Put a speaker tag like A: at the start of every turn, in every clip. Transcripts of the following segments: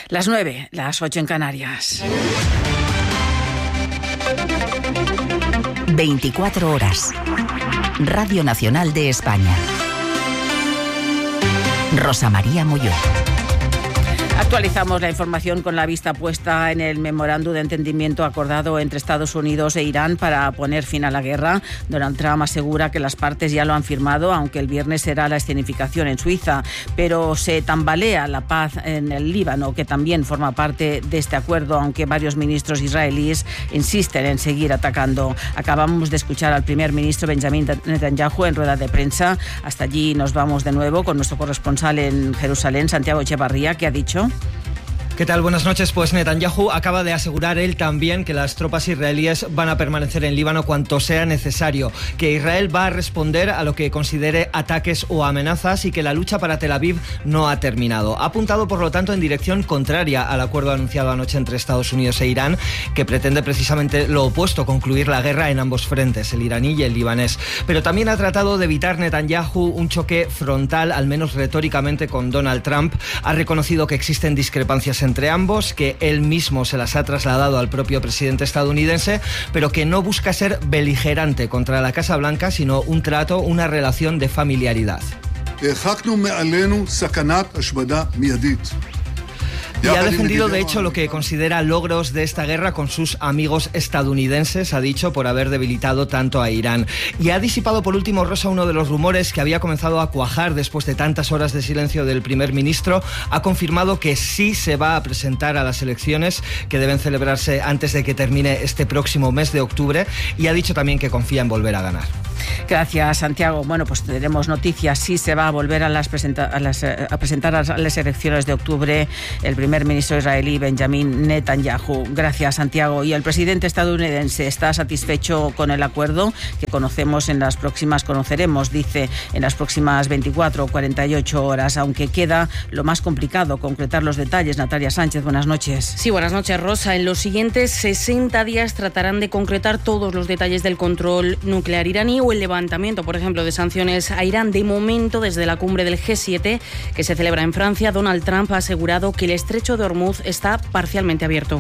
A: Las 9, las 8 en Canarias.
B: 24 horas. Radio Nacional de España. Rosa María Molló.
A: Actualizamos la información con la vista puesta en el memorándum de entendimiento acordado entre Estados Unidos e Irán para poner fin a la guerra. Donald Trump asegura que las partes ya lo han firmado, aunque el viernes será la escenificación en Suiza. Pero se tambalea la paz en el Líbano, que también forma parte de este acuerdo, aunque varios ministros israelíes insisten en seguir atacando. Acabamos de escuchar al primer ministro Benjamin Netanyahu en rueda de prensa. Hasta allí nos vamos de nuevo con nuestro corresponsal en Jerusalén, Santiago Echevarría, que ha dicho...
C: ¿Qué tal? Buenas noches. Pues Netanyahu acaba de asegurar él también que las tropas israelíes van a permanecer en Líbano cuanto sea necesario, que Israel va a responder a lo que considere ataques o amenazas y que la lucha para Tel Aviv no ha terminado. Ha apuntado, por lo tanto, en dirección contraria al acuerdo anunciado anoche entre Estados Unidos e Irán, que pretende precisamente lo opuesto, concluir la guerra en ambos frentes, el iraní y el libanés. Pero también ha tratado de evitar Netanyahu un choque frontal, al menos retóricamente, con Donald Trump. Ha reconocido que existen discrepancias entre ambos, que él mismo se las ha trasladado al propio presidente estadounidense, pero que no busca ser beligerante contra la Casa Blanca, sino un trato, una relación de familiaridad. Y ha defendido, de hecho, lo que considera logros de esta guerra con sus amigos estadounidenses, ha dicho, por haber debilitado tanto a Irán. Y ha disipado, por último, Rosa, uno de los rumores que había comenzado a cuajar después de tantas horas de silencio del primer ministro. Ha confirmado que sí se va a presentar a las elecciones que deben celebrarse antes de que termine este próximo mes de octubre, y ha dicho también que confía en volver a ganar.
A: Gracias, Santiago. Bueno, pues tenemos noticias. Sí se va a volver a presentar a las elecciones de octubre el primer ministro israelí Benjamin Netanyahu. Gracias, Santiago. Y el presidente estadounidense está satisfecho con el acuerdo que conoceremos, dice, en las próximas 24 o 48 horas, aunque queda lo más complicado, concretar los detalles. Natalia Sánchez, buenas noches.
D: Sí, buenas noches, Rosa. En los siguientes 60 días tratarán de concretar todos los detalles del control nuclear iraní o el levantamiento, por ejemplo, de sanciones a Irán. De momento, desde la cumbre del G7, que se celebra en Francia, Donald Trump ha asegurado que el estrecho de Hormuz está parcialmente abierto.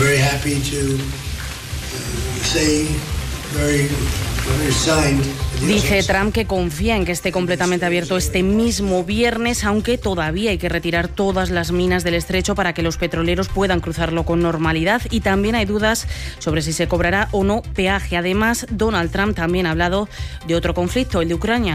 D: Dice Trump que confía en que esté completamente abierto este mismo viernes, aunque todavía hay que retirar todas las minas del estrecho para que los petroleros puedan cruzarlo con normalidad, y también hay dudas sobre si se cobrará o no peaje. Además, Donald Trump también ha hablado de otro conflicto, el de Ucrania.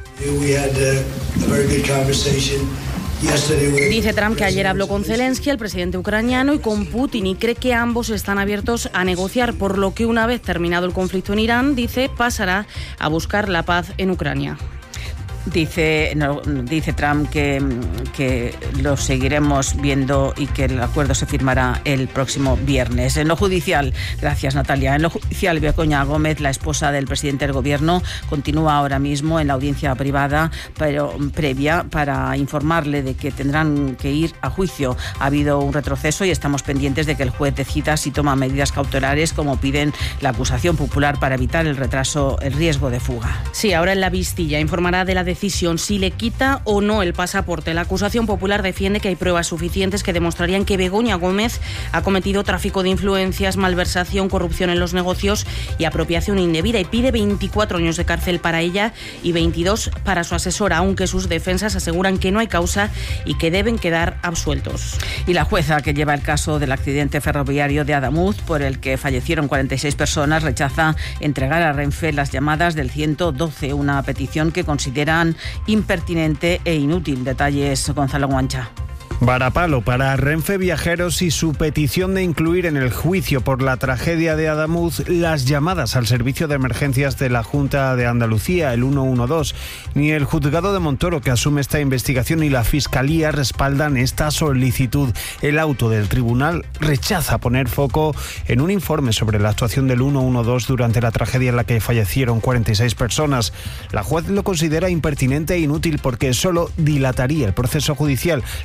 D: Dice Trump que ayer habló con Zelensky, el presidente ucraniano, y con Putin, y cree que ambos están abiertos a negociar, por lo que una vez terminado el conflicto en Irán, dice, pasará a buscar la paz en Ucrania.
A: Dice Trump que lo seguiremos viendo y que el acuerdo se firmará el próximo viernes. En lo judicial, gracias, Natalia. En lo judicial, Begoña Gómez, la esposa del presidente del Gobierno, continúa ahora mismo en la audiencia privada, pero previa, para informarle de que tendrán que ir a juicio. Ha habido un retroceso y estamos pendientes de que el juez decida si toma medidas cautelares, como piden la acusación popular, para evitar el riesgo de fuga.
D: Sí, ahora en la Vistilla informará de la decisión si le quita o no el pasaporte. La acusación popular defiende que hay pruebas suficientes que demostrarían que Begoña Gómez ha cometido tráfico de influencias, malversación, corrupción en los negocios y apropiación indebida, y pide 24 años de cárcel para ella y 22 para su asesora, aunque sus defensas aseguran que no hay causa y que deben quedar absueltos.
A: Y la jueza que lleva el caso del accidente ferroviario de Adamuz, por el que fallecieron 46 personas, rechaza entregar a Renfe las llamadas del 112, una petición que consideran impertinente e inútil. Detalles, Gonzalo Guancha.
E: Varapalo para Renfe Viajeros y su petición de incluir en el juicio por la tragedia de Adamuz las llamadas al servicio de emergencias de la Junta de Andalucía, el 112. Ni el juzgado de Montoro, que asume esta investigación, ni la Fiscalía respaldan esta solicitud. El auto del tribunal rechaza poner foco en un informe sobre la actuación del 112 durante la tragedia en la que fallecieron 46 personas. La juez lo considera impertinente e inútil porque solo dilataría el proceso judicial. La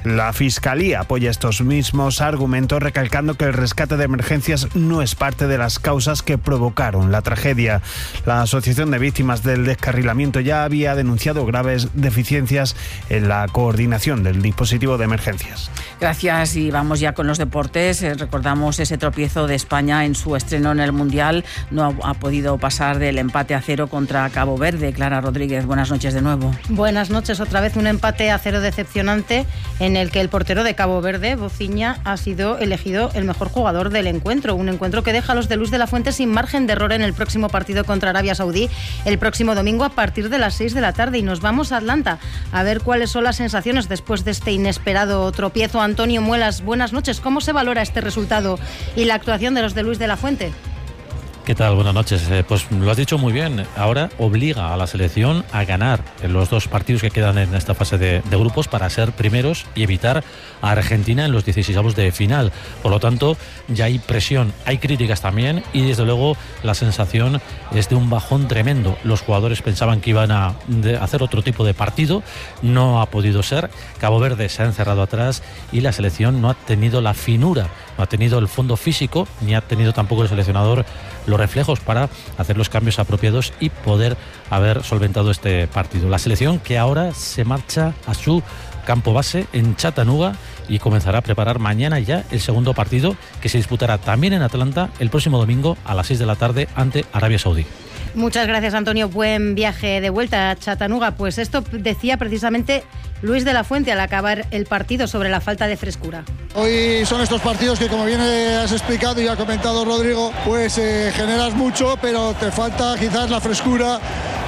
E: Fiscalía apoya estos mismos argumentos, recalcando que el rescate de emergencias no es parte de las causas que provocaron la tragedia. La Asociación de Víctimas del Descarrilamiento ya había denunciado graves deficiencias en la coordinación del dispositivo de emergencias.
A: Gracias, y vamos ya con los deportes. Recordamos ese tropiezo de España en su estreno en el Mundial. No ha podido pasar del empate a 0 contra Cabo Verde. Clara Rodríguez, buenas noches de nuevo.
F: Buenas noches, otra vez un empate a 0 decepcionante en el que el portero de Cabo Verde, Bociña, ha sido elegido el mejor jugador del encuentro. Un encuentro que deja a los de Luis de la Fuente sin margen de error en el próximo partido contra Arabia Saudí el próximo domingo a partir de las 6 de la tarde. Y nos vamos a Atlanta a ver cuáles son las sensaciones después de este inesperado tropiezo. Antonio Muelas, buenas noches. ¿Cómo se valora este resultado y la actuación de los de Luis de la Fuente?
G: ¿Qué tal? Buenas noches. Pues lo has dicho muy bien. Ahora obliga a la selección a ganar en los 2 partidos que quedan en esta fase de grupos para ser primeros y evitar a Argentina en los 16avos de final. Por lo tanto, ya hay presión, hay críticas también, y desde luego la sensación es de un bajón tremendo. Los jugadores pensaban que iban a hacer otro tipo de partido, no ha podido ser. Cabo Verde se ha encerrado atrás y la selección no ha tenido la finura, no ha tenido el fondo físico, ni ha tenido tampoco el seleccionador los reflejos para hacer los cambios apropiados y poder haber solventado este partido. La selección que ahora se marcha a su campo base en Chattanooga y comenzará a preparar mañana ya el segundo partido, que se disputará también en Atlanta el próximo domingo a las 6 de la tarde ante Arabia Saudí.
F: Muchas gracias, Antonio. Buen viaje de vuelta a Chattanooga. Pues esto decía precisamente Luis de la Fuente al acabar el partido sobre la falta de frescura.
H: Hoy son estos partidos que, como bien has explicado y ha comentado Rodrigo, pues generas mucho, pero te falta quizás la frescura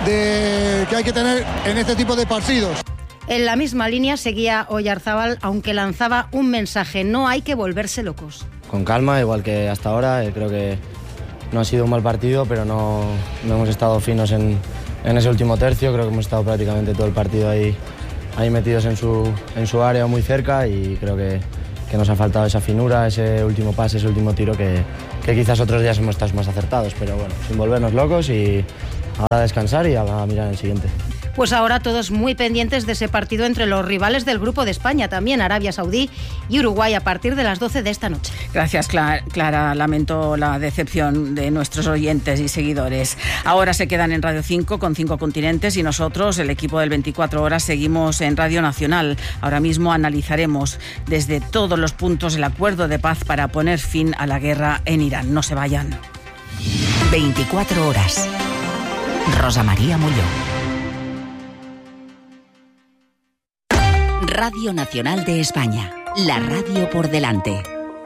H: que hay que tener en este tipo de partidos.
F: En la misma línea seguía Oyarzábal, aunque lanzaba un mensaje: no hay que volverse locos.
I: Con calma, igual que hasta ahora. Creo que no ha sido un mal partido, pero no hemos estado finos en ese último tercio. Creo que hemos estado prácticamente todo el partido ahí metidos en su área, muy cerca, y creo que nos ha faltado esa finura, ese último pase, ese último tiro que quizás otros días hemos estado más acertados. Pero bueno, sin volvernos locos, y ahora a descansar y a mirar el siguiente.
F: Pues ahora todos muy pendientes de ese partido entre los rivales del grupo de España, también Arabia Saudí y Uruguay, a partir de las 12 de esta noche.
A: Gracias, Clara. Lamento la decepción de nuestros oyentes y seguidores. Ahora se quedan en Radio 5 con 5 continentes, y nosotros, el equipo del 24 Horas, seguimos en Radio Nacional. Ahora mismo analizaremos desde todos los puntos el acuerdo de paz para poner fin a la guerra en Irán. No se vayan.
B: 24 Horas. Rosa María Molló. Radio Nacional de España, la radio por delante.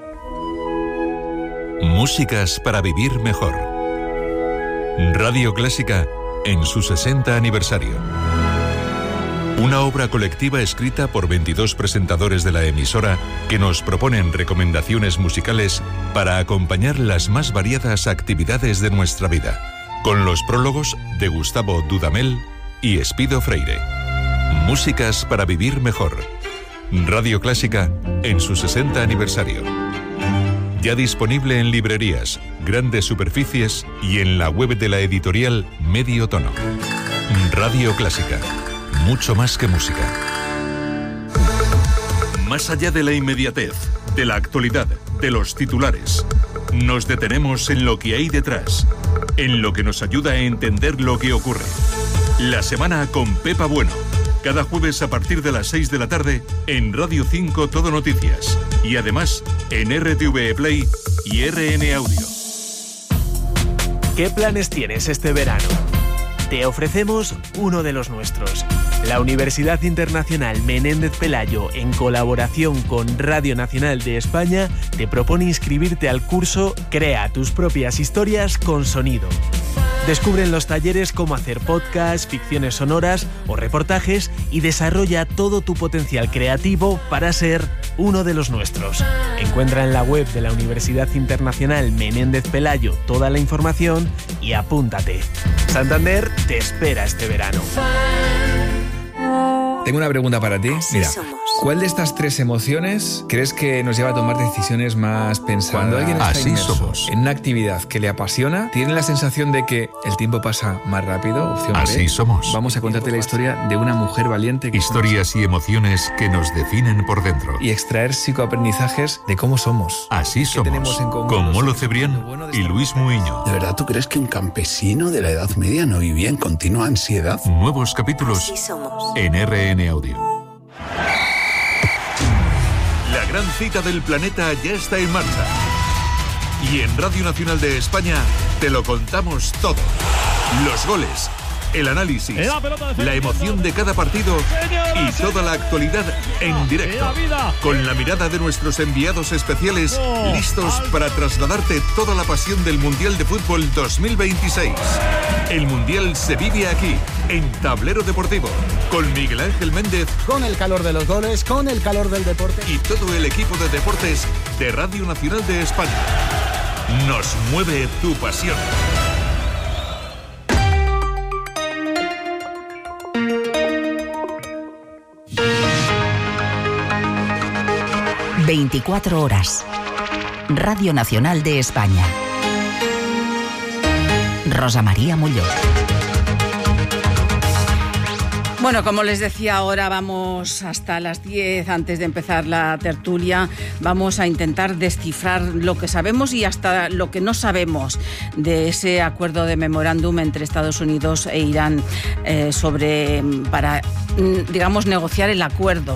J: Músicas para vivir mejor. Radio Clásica en su 60 aniversario. Una obra colectiva escrita por 22 presentadores de la emisora que nos proponen recomendaciones musicales para acompañar las más variadas actividades de nuestra vida, con los prólogos de Gustavo Dudamel y Espido Freire. Músicas para vivir mejor. Radio Clásica en su 60 aniversario. Ya disponible en librerías, grandes superficies y en la web de la editorial Medio Tono. Radio Clásica. Mucho más que música. Más allá de la inmediatez, de la actualidad, de los titulares, nos detenemos en lo que hay detrás, en lo que nos ayuda a entender lo que ocurre. La semana con Pepa Bueno. Cada jueves a partir de las 6 de la tarde en Radio 5 Todo Noticias. Y además en RTV Play y RN Audio.
K: ¿Qué planes tienes este verano? Te ofrecemos uno de los nuestros. La Universidad Internacional Menéndez Pelayo, en colaboración con Radio Nacional de España, te propone inscribirte al curso Crea tus propias historias con sonido. Descubre en los talleres cómo hacer podcasts, ficciones sonoras o reportajes, y desarrolla todo tu potencial creativo para ser uno de los nuestros. Encuentra en la web de la Universidad Internacional Menéndez Pelayo toda la información y apúntate. Santander te espera este verano.
L: Tengo una pregunta para ti. Mira, ¿Cuál de estas tres emociones crees que nos lleva a tomar decisiones más pensadas? Cuando alguien está inmerso en una actividad que le apasiona, tiene la sensación de que el tiempo pasa más rápido. Opción B.
J: Así somos.
L: Vamos a contarte la historia de una mujer valiente.
J: Historias y emociones que nos definen por dentro.
L: Y extraer psicoaprendizajes de cómo somos.
J: Así somos. Con Molo Cebrián y Luis Muiño.
M: ¿De verdad tú crees que un campesino de la Edad Media no vivía en continua ansiedad?
J: Nuevos capítulos en RN Audio. La gran cita del planeta ya está en marcha. Y en Radio Nacional de España te lo contamos todo. Los goles, el análisis, la emoción de cada partido y toda la actualidad en directo. Con la mirada de nuestros enviados especiales, listos para trasladarte toda la pasión del Mundial de Fútbol 2026. El Mundial se vive aquí, en Tablero Deportivo, con Miguel Ángel Méndez.
N: Con el calor de los goles, con el calor del deporte.
J: Y todo el equipo de deportes de Radio Nacional de España. Nos mueve tu pasión.
B: ...24 horas... Radio Nacional de España. Rosa María Molló.
A: Bueno, como les decía, ahora vamos hasta las 10 antes de empezar la tertulia. Vamos a intentar descifrar lo que sabemos y hasta lo que no sabemos de ese acuerdo de memorándum entre Estados Unidos e Irán para, digamos, negociar el acuerdo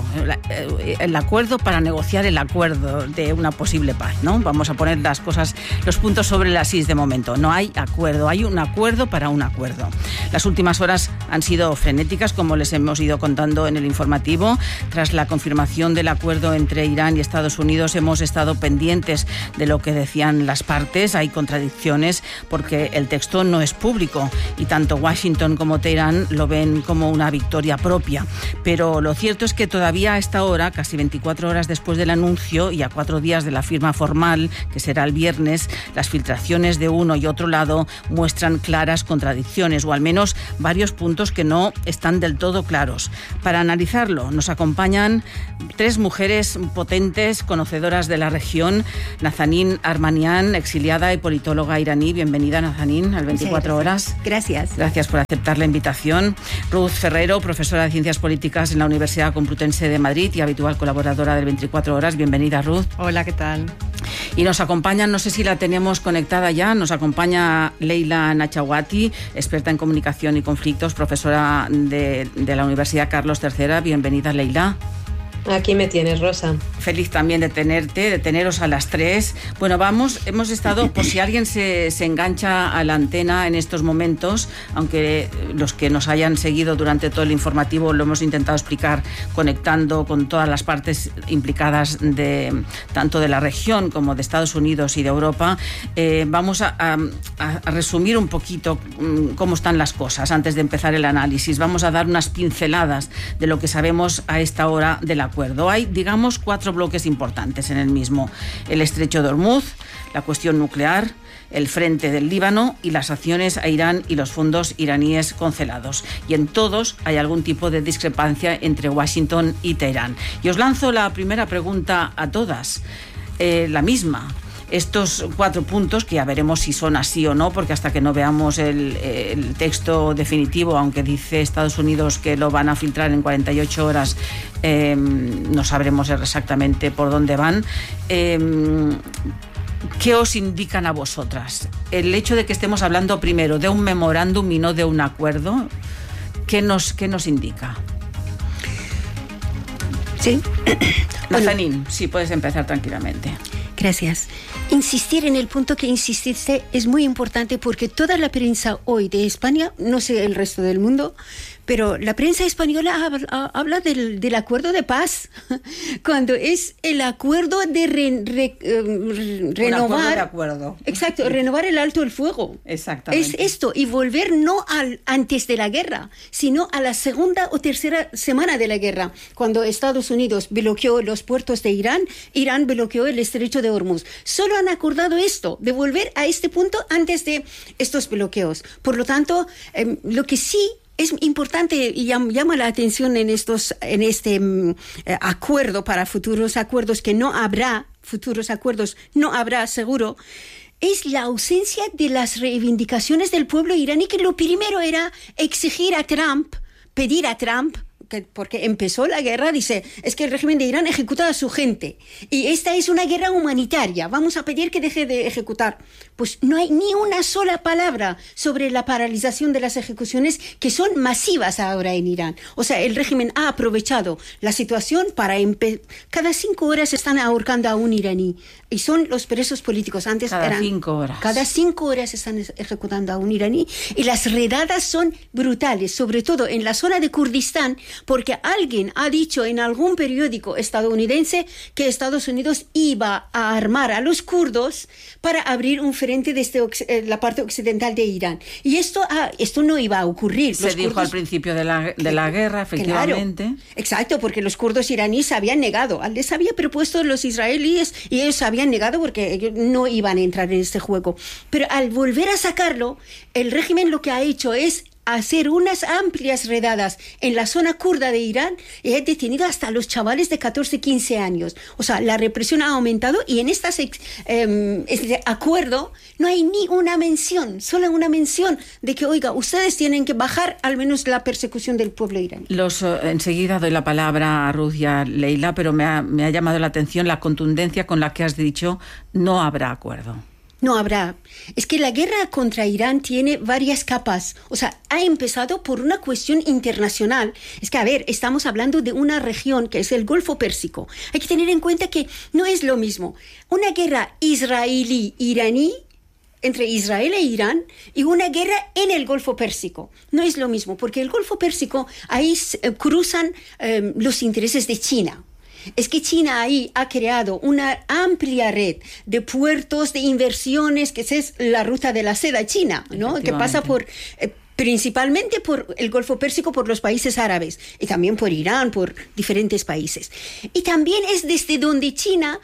A: para negociar el acuerdo de una posible paz, ¿no? Vamos a poner los puntos sobre las is de momento. No hay acuerdo, hay un acuerdo para un acuerdo. Las últimas horas han sido frenéticas, como les hemos ido contando en el informativo. Tras la confirmación del acuerdo entre Irán y Estados Unidos, hemos estado pendientes de lo que decían las partes. Hay contradicciones porque el texto no es público y tanto Washington como Teherán lo ven como una victoria propia. Pero lo cierto es que todavía a esta hora, casi 24 horas después del anuncio y a 4 días de la firma formal, que será el viernes, las filtraciones de uno y otro lado muestran claras contradicciones, o al menos varios puntos que no están del todo claros. Para analizarlo nos acompañan 3 mujeres potentes, conocedoras de la región. Nazanin Armanian, exiliada y politóloga iraní. Bienvenida, Nazanin, al 24 horas.
O: Gracias.
A: Gracias por aceptar la invitación. Ruth Ferrero, profesora de Ciencias Políticas en la Universidad Complutense de Madrid y habitual colaboradora del 24 horas. Bienvenida, Ruth.
O: Hola, ¿qué tal?
A: Y nos acompañan, no sé si la tenemos conectada ya, nos acompaña Leila Nachawati, experta en comunicación y conflictos, profesora de la Universidad Carlos III. Bienvenida, Leila.
P: Aquí me tienes, Rosa.
A: Feliz también de teneros a las 3. Bueno, hemos estado, por si alguien se engancha a la antena en estos momentos, aunque los que nos hayan seguido durante todo el informativo lo hemos intentado explicar conectando con todas las partes implicadas tanto de la región como de Estados Unidos y de Europa. Vamos a resumir un poquito cómo están las cosas antes de empezar el análisis. Vamos a dar unas pinceladas de lo que sabemos a esta hora del acuerdo. Hay, digamos, 4 bloques importantes en el mismo: el estrecho de Hormuz, la cuestión nuclear, el frente del Líbano y las sanciones a Irán y los fondos iraníes congelados. Y en todos hay algún tipo de discrepancia entre Washington y Teherán. Y os lanzo la primera pregunta a todas, la misma. Estos 4 puntos, que ya veremos si son así o no, porque hasta que no veamos el texto definitivo, aunque dice Estados Unidos que lo van a filtrar en 48 horas, no sabremos exactamente por dónde van. ¿Qué os indican a vosotras? El hecho de que estemos hablando primero de un memorándum y no de un acuerdo, ¿qué nos indica?
O: Sí.
A: Nazanin, sí, puedes empezar tranquilamente.
O: Gracias. Insistir en el punto que insististe es muy importante, porque toda la prensa hoy de España, no sé el resto del mundo, pero la prensa española habla del acuerdo de paz, cuando es el acuerdo de renovar.
A: Acuerdo.
O: Exacto, renovar el alto el fuego.
A: Exactamente.
O: Es esto, y volver no antes de la guerra, sino a la segunda o tercera semana de la guerra, cuando Estados Unidos bloqueó los puertos de Irán, Irán bloqueó el estrecho de Hormuz. Solo han acordado esto, de volver a este punto antes de estos bloqueos. Por lo tanto, lo que sí es importante y llama la atención en este acuerdo para futuros acuerdos, que no habrá futuros acuerdos, no habrá seguro, es la ausencia de las reivindicaciones del pueblo iraní, que lo primero era exigir a Trump, pedir a Trump, porque empezó la guerra, dice, es que el régimen de Irán ejecuta a su gente y esta es una guerra humanitaria, vamos a pedir que deje de ejecutar. Pues no hay ni una sola palabra sobre la paralización de las ejecuciones, que son masivas ahora en Irán. O sea, el régimen ha aprovechado la situación para cada 5 horas están ahorcando a un iraní, y son los presos políticos. Antes
A: cada 5 horas.
O: Cada 5 horas están ejecutando a un iraní, y las redadas son brutales, sobre todo en la zona de Kurdistán, porque alguien ha dicho en algún periódico estadounidense que Estados Unidos iba a armar a los kurdos para abrir un frente desde la parte occidental de Irán. Y esto no iba a ocurrir.
A: Se dijo al principio de la guerra, efectivamente.
O: Claro, exacto, porque los kurdos iraníes se habían negado. Les había propuesto los israelíes y ellos se habían negado porque ellos no iban a entrar en este juego. Pero al volver a sacarlo, el régimen lo que ha hecho es hacer unas amplias redadas en la zona kurda de Irán, y ha detenido hasta los chavales de 14, 15 años. O sea, la represión ha aumentado, y en este acuerdo no hay ni una mención, solo una mención de que, oiga, ustedes tienen que bajar al menos la persecución del pueblo iraní.
A: Enseguida doy la palabra a Ruth y a Leila, pero me ha llamado la atención la contundencia con la que has dicho no habrá acuerdo.
O: No habrá. Es que la guerra contra Irán tiene varias capas. O sea, ha empezado por una cuestión internacional. Es que, a ver, estamos hablando de una región que es el Golfo Pérsico. Hay que tener en cuenta que no es lo mismo una guerra israelí-iraní entre Israel e Irán y una guerra en el Golfo Pérsico. No es lo mismo, porque el Golfo Pérsico, ahí cruzan los intereses de China. Es que China ahí ha creado una amplia red de puertos, de inversiones, que es la ruta de la seda china, ¿no? Que pasa por principalmente por el Golfo Pérsico, por los países árabes, y también por Irán, por diferentes países. Y también es desde donde China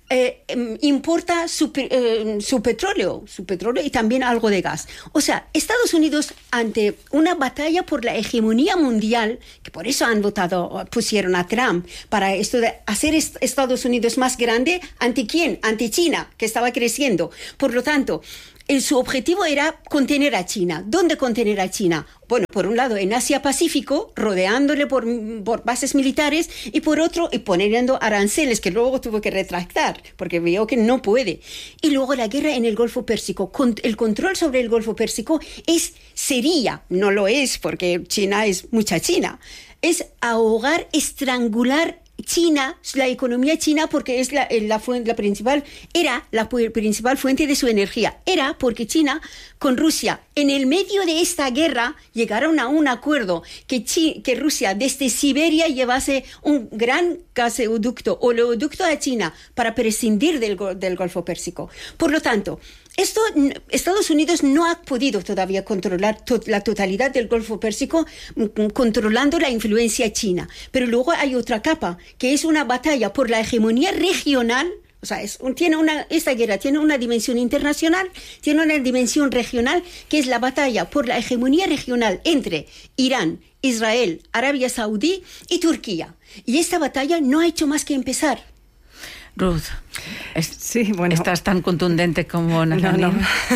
O: importa su petróleo y también algo de gas. O sea, Estados Unidos, ante una batalla por la hegemonía mundial, que por eso pusieron a Trump, para esto de hacer Estados Unidos más grande, ¿ante quién? Ante China, que estaba creciendo. Por lo tanto, su objetivo era contener a China. ¿Dónde contener a China? Bueno, por un lado en Asia-Pacífico, rodeándole por bases militares, y por otro, y poniendo aranceles que luego tuvo que retractar, porque vio que no puede. Y luego la guerra en el Golfo Pérsico. El control sobre el Golfo Pérsico sería, no lo es porque China es mucha China, es ahogar, estrangular China, la economía china, porque es la principal fuente de su energía. Era porque China con Rusia, en el medio de esta guerra, llegaron a un acuerdo que Rusia desde Siberia llevase un gran gasoducto, oleoducto a China para prescindir del Golfo Pérsico. Por lo tanto, Estados Unidos no ha podido todavía controlar la totalidad del Golfo Pérsico, controlando la influencia china. Pero luego hay otra capa, que es una batalla por la hegemonía regional. O sea, esta guerra tiene una dimensión internacional, tiene una dimensión regional, que es la batalla por la hegemonía regional entre Irán, Israel, Arabia Saudí y Turquía. Y esta batalla no ha hecho más que empezar.
A: Ruth,
Q: sí, bueno,
A: ¿estás tan contundente como Nazanin?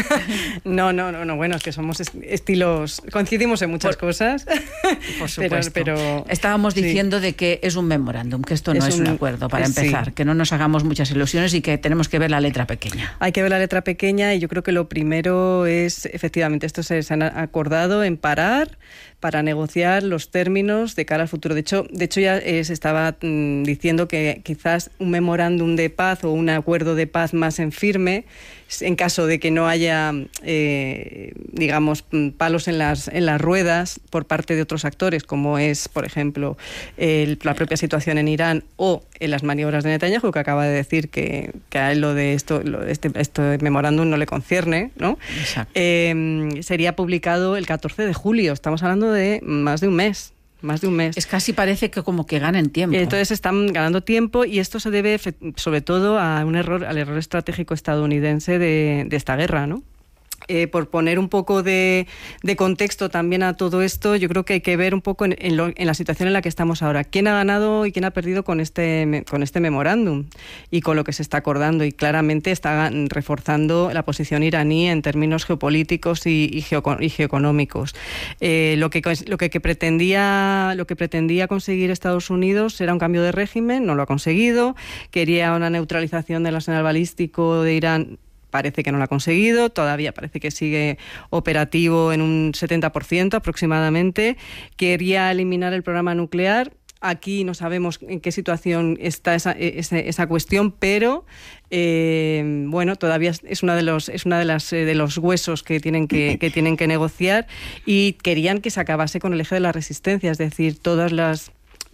Q: No, bueno, es que somos estilos, coincidimos en muchas cosas.
A: Por supuesto. Pero estábamos diciendo de que es un memorándum, que esto no es un acuerdo, para empezar, que no nos hagamos muchas ilusiones y que tenemos que ver la letra pequeña.
Q: Hay que ver la letra pequeña, y yo creo que lo primero es, efectivamente, esto se han acordado en parar para negociar los términos de cara al futuro. De hecho ya se estaba diciendo que quizás un memorándum de paz o un acuerdo de paz más en firme, en caso de que no haya, digamos, palos en las ruedas por parte de otros actores, como es, por ejemplo, la propia situación en Irán o en las maniobras de Netanyahu, que acaba de decir que a él este memorándum no le concierne, ¿no?
A: Exacto.
Q: Sería publicado el 14 de julio. Estamos hablando de más de un mes.
A: Es casi parece que como que ganan tiempo.
Q: Entonces están ganando tiempo, y esto se debe sobre todo a al error estratégico estadounidense de esta guerra, ¿no? por poner un poco de contexto también a todo esto, yo creo que hay que ver un poco en la situación en la que estamos ahora. ¿Quién ha ganado y quién ha perdido con este memorándum y con lo que se está acordando? Y claramente está reforzando la posición iraní en términos geopolíticos y geoeconómicos. Lo que pretendía conseguir Estados Unidos era un cambio de régimen, no lo ha conseguido. Quería una neutralización del arsenal balístico de Irán. Parece que no lo ha conseguido, todavía parece que sigue operativo en un 70% aproximadamente. Quería eliminar el programa nuclear. Aquí no sabemos en qué situación está esa cuestión, pero bueno, todavía es una de los huesos que tienen que negociar, y querían que se acabase con el eje de la resistencia, es decir, todas las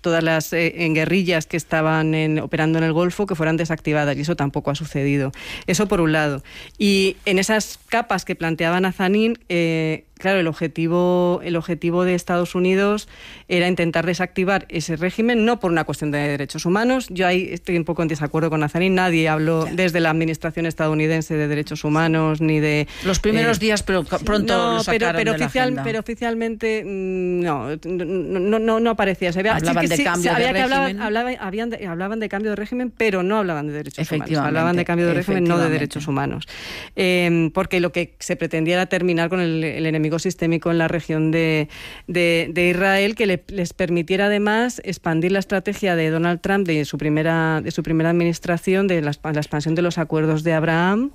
Q: guerrillas que estaban operando en el Golfo que fueran desactivadas, y eso tampoco ha sucedido. Eso por un lado. Y en esas capas que planteaba Nazanin, claro, el objetivo de Estados Unidos era intentar desactivar ese régimen, no por una cuestión de derechos humanos. Yo ahí estoy un poco en desacuerdo con Nazanin. Nadie habló desde la administración estadounidense de derechos humanos ni de...
A: Los primeros días, pero pronto lo sacaron de la agenda.
Q: Pero oficialmente no aparecía. Hablaban
A: de cambio de régimen.
Q: Hablaban de cambio de régimen, pero no hablaban de derechos humanos. Hablaban de cambio de régimen, no de derechos humanos. Porque lo que se pretendía era terminar con el enemigo sistémico en la región de Israel, que les permitiera además expandir la estrategia de Donald Trump de su primera administración, de la expansión de los acuerdos de Abraham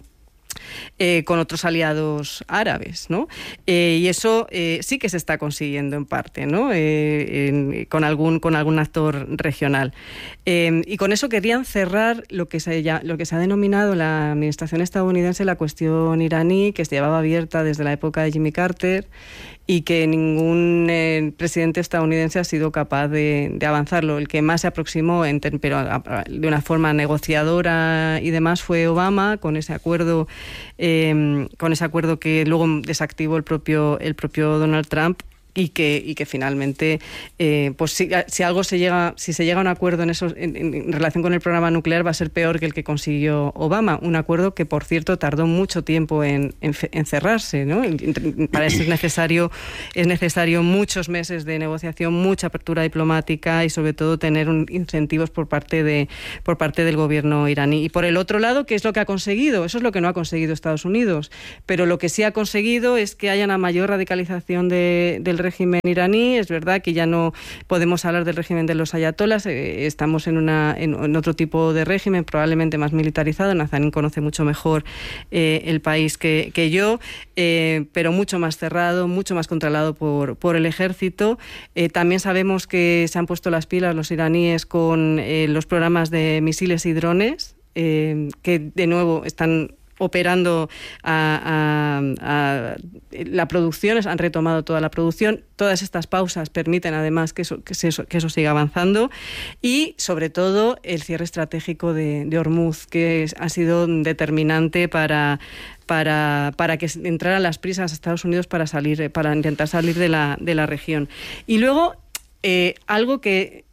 Q: con otros aliados árabes, ¿no? Y eso sí que se está consiguiendo en parte, ¿no? Con algún actor regional. Y con eso querían cerrar lo que se ha denominado la administración estadounidense la cuestión iraní, que se llevaba abierta desde la época de Jimmy Carter y que ningún presidente estadounidense ha sido capaz de avanzarlo. El que más se aproximó, pero de una forma negociadora y demás, fue Obama, con ese acuerdo que luego desactivó el propio Donald Trump. Y que finalmente, pues si se llega a un acuerdo en relación con el programa nuclear, va a ser peor que el que consiguió Obama. Un acuerdo que, por cierto, tardó mucho tiempo en cerrarse, ¿no? Para eso es necesario muchos meses de negociación, mucha apertura diplomática y, sobre todo, tener incentivos por parte del gobierno iraní. Y por el otro lado, ¿qué es lo que ha conseguido? Eso es lo que no ha conseguido Estados Unidos. Pero lo que sí ha conseguido es que haya una mayor radicalización del régimen iraní. Es verdad que ya no podemos hablar del régimen de los ayatolás, estamos en otro tipo de régimen, probablemente más militarizado. Nazanin conoce mucho mejor el país que yo, pero mucho más cerrado, mucho más controlado por el ejército. También sabemos que se han puesto las pilas los iraníes con los programas de misiles y drones, que de nuevo están operando a la producción, han retomado toda la producción. Todas estas pausas permiten además que eso siga avanzando, y sobre todo el cierre estratégico de Hormuz, que ha sido determinante para que entraran las prisas a Estados Unidos para intentar salir de la región. Y luego algo que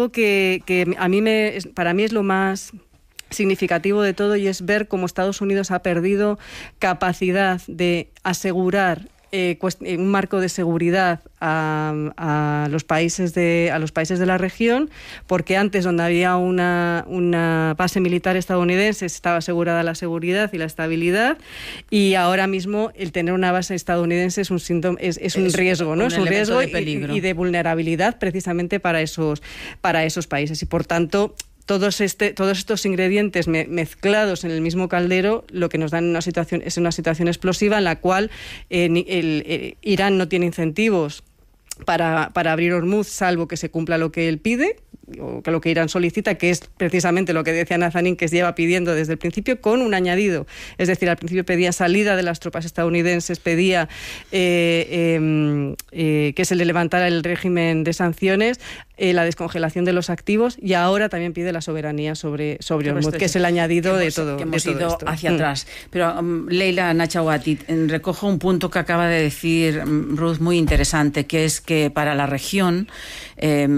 Q: para mí es lo más significativo de todo, y es ver cómo Estados Unidos ha perdido capacidad de asegurar un marco de seguridad a los países de la región, porque antes, donde había una base militar estadounidense, estaba asegurada la seguridad y la estabilidad, y ahora mismo el tener una base estadounidense es un riesgo, ¿no? Es un riesgo
A: de peligro
Q: y de vulnerabilidad precisamente para esos países, y por tanto todos estos ingredientes mezclados en el mismo caldero, lo que nos dan una situación explosiva en la cual Irán no tiene incentivos para abrir Hormuz, salvo que se cumpla lo que él pide, o que lo que Irán solicita, que es precisamente lo que decía Nazanin, que lleva pidiendo desde el principio, con un añadido. Es decir, al principio pedía salida de las tropas estadounidenses, pedía que se le levantara el régimen de sanciones, la descongelación de los activos, y ahora también pide la soberanía sobre Hormuz, que es el añadido de todo
A: que hemos
Q: de todo
A: ido
Q: esto.
A: Hacia atrás. Pero Leila Nachawati, recojo un punto que acaba de decir Ruth muy interesante, que es que para la región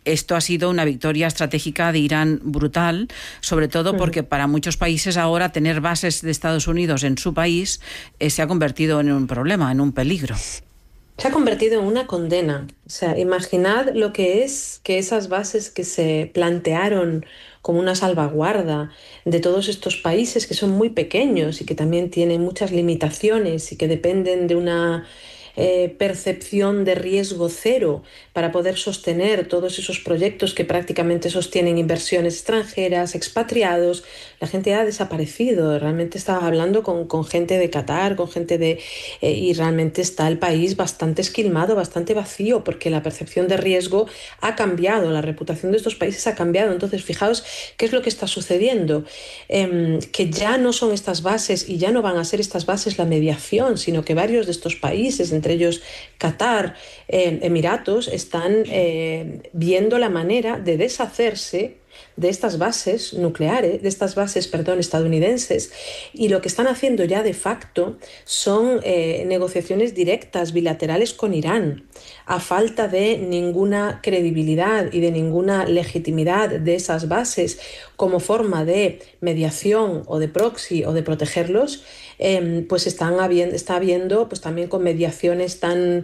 A: esto ha sido una victoria estratégica de Irán brutal, sobre todo porque para muchos países ahora tener bases de Estados Unidos en su país se ha convertido en un problema, en un peligro.
P: Se ha convertido en una condena. O sea, imaginad lo que es que esas bases que se plantearon como una salvaguarda de todos estos países que son muy pequeños y que también tienen muchas limitaciones y que dependen de una percepción de riesgo cero para poder sostener todos esos proyectos que prácticamente sostienen inversiones extranjeras, expatriados. La gente ha desaparecido. Realmente estaba hablando con gente de Qatar, con gente de... y realmente está el país bastante esquilmado, bastante vacío, porque la percepción de riesgo ha cambiado, la reputación de estos países ha cambiado. Entonces, fijaos qué es lo que está sucediendo. Que ya no son estas bases y ya no van a ser estas bases la mediación, sino que varios de estos países, entre ellos Qatar, Emiratos, están viendo la manera de deshacerse de estas bases nucleares, de estas bases, estadounidenses, y lo que están haciendo ya de facto son negociaciones directas, bilaterales con Irán, a falta de ninguna credibilidad y de ninguna legitimidad de esas bases como forma de mediación o de proxy o de protegerlos. Pues está habiendo pues también con mediaciones tan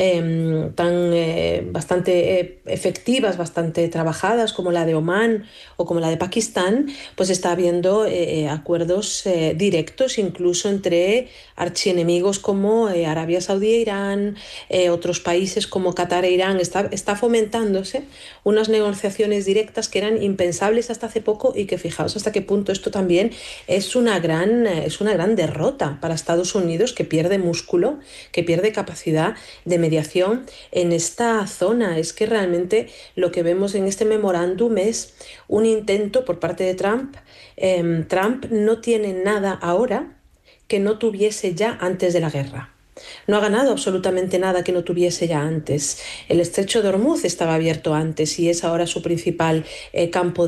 P: bastante efectivas, bastante trabajadas, como la de Omán o como la de Pakistán, pues está habiendo acuerdos directos incluso entre archienemigos como Arabia Saudí e Irán, otros países como Qatar e Irán. Está fomentándose unas negociaciones directas que eran impensables hasta hace poco y que fijaos hasta qué punto esto también es una gran derrota para Estados Unidos, que pierde músculo, que pierde capacidad de mediación en esta zona. Es que realmente lo que vemos en este memorándum es un intento por parte de Trump. Trump no tiene nada ahora que no tuviese ya antes de la guerra. No ha ganado absolutamente nada que no tuviese ya antes. El estrecho de Hormuz estaba abierto antes y es ahora su principal campo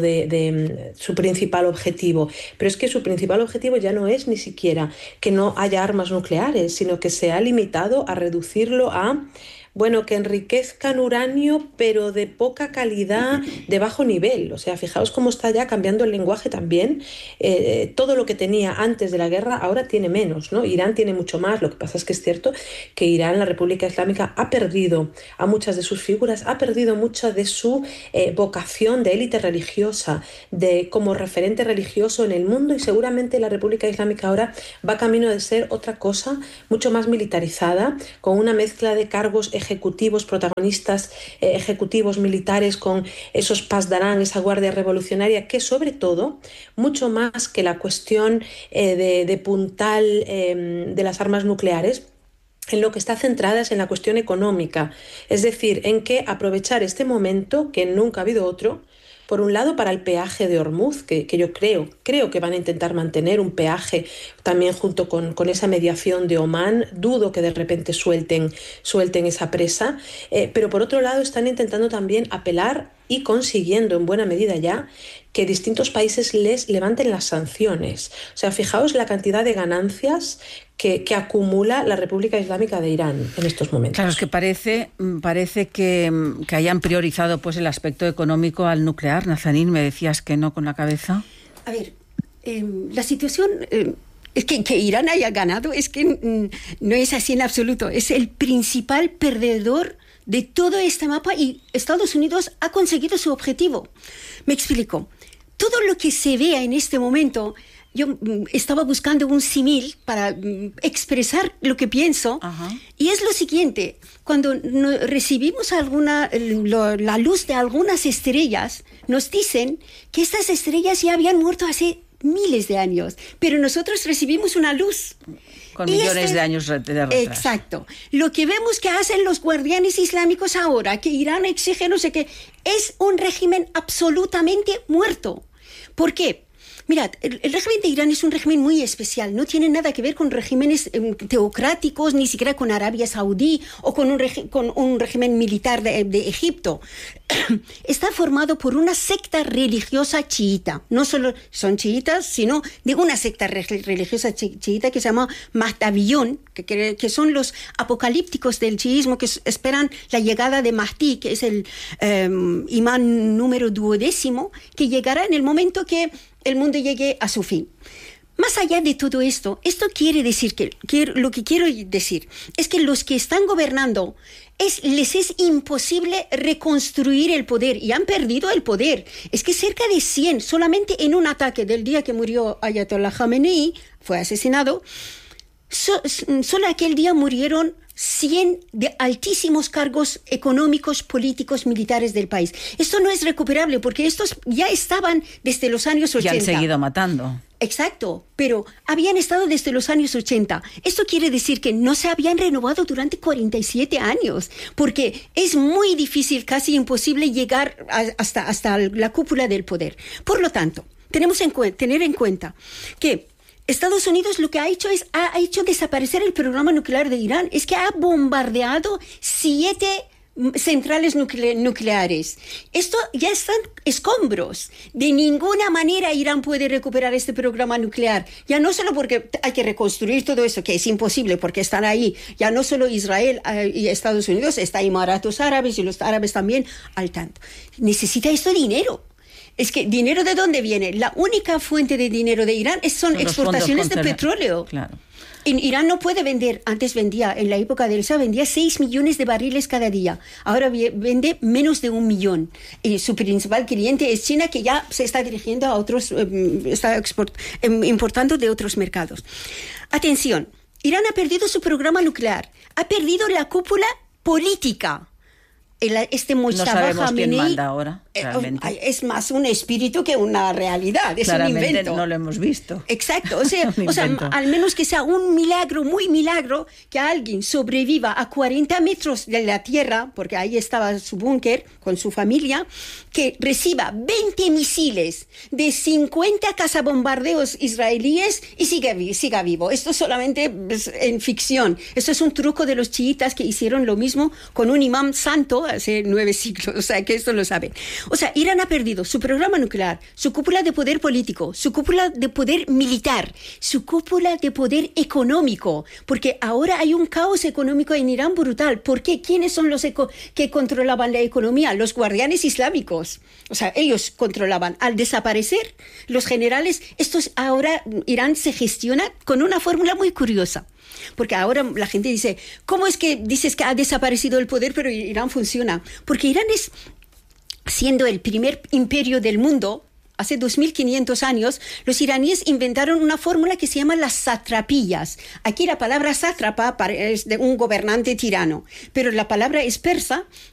P: su principal objetivo. Pero es que su principal objetivo ya no es ni siquiera que no haya armas nucleares, sino que se ha limitado a reducirlo a... que enriquezcan uranio, pero de poca calidad, de bajo nivel. O sea, fijaos cómo está ya cambiando el lenguaje también. Todo lo que tenía antes de la guerra ahora tiene menos, ¿no? Irán tiene mucho más. Lo que pasa es que es cierto que Irán, la República Islámica, ha perdido a muchas de sus figuras, ha perdido mucha de su vocación de élite religiosa, como referente religioso en el mundo, y seguramente la República Islámica ahora va camino de ser otra cosa, mucho más militarizada, con una mezcla de cargos ejecutivos, protagonistas ejecutivos militares, con esos Pasdarán, esa guardia revolucionaria, que sobre todo, mucho más que la cuestión de puntal de las armas nucleares, en lo que está centrada es en la cuestión económica, es decir, en que aprovechar este momento, que nunca ha habido otro, por un lado para el peaje de Hormuz, que yo creo que van a intentar mantener un peaje también junto con esa mediación de Omán. Dudo que de repente suelten esa presa, pero por otro lado están intentando también apelar y consiguiendo en buena medida ya que distintos países les levanten las sanciones. O sea, fijaos la cantidad de ganancias que acumula la República Islámica de Irán en estos momentos.
A: Claro, es que parece que hayan priorizado pues el aspecto económico al nuclear. Nazanin, me decías que no con la cabeza.
O: A ver, la situación... Es que Irán haya ganado, es que no es así en absoluto. Es el principal perdedor de todo este mapa y Estados Unidos ha conseguido su objetivo. Me explico. Todo lo que se vea en este momento, yo estaba buscando un símil para expresar lo que pienso. Ajá. Y es lo siguiente: cuando recibimos la luz de algunas estrellas, nos dicen que estas estrellas ya habían muerto hace miles de años, pero nosotros recibimos una luz.
A: Con millones de años de retraso.
O: Exacto. Lo que vemos que hacen los guardianes islámicos ahora, que Irán exige no sé qué, es un régimen absolutamente muerto. ¿Por qué? Mirad, el régimen de Irán es un régimen muy especial, no tiene nada que ver con regímenes teocráticos, ni siquiera con Arabia Saudí o con un régimen militar de Egipto. Está formado por una secta religiosa chiita. No solo son chiitas, sino de una secta religiosa chiita que se llama Mahdaviyon, que son los apocalípticos del chiismo que esperan la llegada de Mahdi, que es el imán número 12, que llegará en el momento que el mundo llegue a su fin. Más allá de todo esto quiere decir que lo que quiero decir es que los que están gobernando les es imposible reconstruir el poder y han perdido el poder. Es que cerca de 100, solamente en un ataque del día que murió Ayatollah Khamenei, fue asesinado, solo aquel día murieron 100 de altísimos cargos económicos, políticos, militares del país. Esto no es recuperable porque estos ya estaban desde los años 80.
A: Y han seguido matando.
O: Exacto, pero habían estado desde los años 80. Esto quiere decir que no se habían renovado durante 47 años, porque es muy difícil, casi imposible llegar hasta la cúpula del poder. Por lo tanto, tenemos que tener en cuenta que Estados Unidos lo que ha hecho ha hecho desaparecer el programa nuclear de Irán. Es que ha bombardeado 7 centrales nucleares. Esto ya están escombros. De ninguna manera Irán puede recuperar este programa nuclear. Ya no solo porque hay que reconstruir todo eso, que es imposible porque están ahí. Ya no solo Israel y Estados Unidos, está Emiratos Árabes y los árabes también al tanto. Necesita esto dinero. Es que, ¿dinero de dónde viene? La única fuente de dinero de Irán son exportaciones de petróleo. Claro. En Irán no puede vender, antes vendía, en la época del Shah, vendía 6 millones de barriles cada día. Ahora vende menos de 1 millón. Y su principal cliente es China, que ya se está dirigiendo a otros, está importando de otros mercados. Atención, Irán ha perdido su programa nuclear, ha perdido la cúpula política. No
A: sabemos quién manda ahora.
O: Es más un espíritu que una realidad, es
A: claramente
O: un invento.
A: No lo hemos visto.
O: Exacto, o sea, al menos que sea un milagro, muy milagro, que alguien sobreviva a 40 metros de la tierra, porque ahí estaba su búnker con su familia, que reciba 20 misiles de 50 cazabombardeos israelíes y siga vivo. Esto solamente es en ficción. Esto es un truco de los chiitas que hicieron lo mismo con un imán santo hace 9 siglos, o sea, que esto lo saben. O sea, Irán ha perdido su programa nuclear, su cúpula de poder político, su cúpula de poder militar, su cúpula de poder económico, porque ahora hay un caos económico en Irán brutal. ¿Por qué? ¿Quiénes son los que controlaban la economía? Los guardianes islámicos. O sea, ellos controlaban. Al desaparecer los generales, ahora Irán se gestiona con una fórmula muy curiosa. Porque ahora la gente dice, ¿cómo es que dices que ha desaparecido el poder pero Irán funciona? Porque Irán siendo el primer imperio del mundo, hace 2500 años, los iraníes inventaron una fórmula que se llama las satrapías. Aquí la palabra sátrapa es de un gobernante tirano, pero la palabra es persa